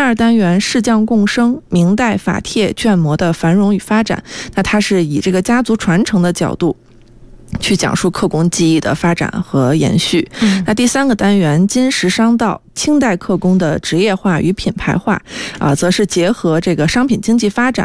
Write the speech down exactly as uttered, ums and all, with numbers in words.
二单元仕匠共生，明代法帖卷膜的繁荣与发展，那它是以这个家族传承的角度去讲述刻工技艺的发展和延续。嗯、那第三个单元金石商道，清代刻工的职业化与品牌化，啊、呃，则是结合这个商品经济发展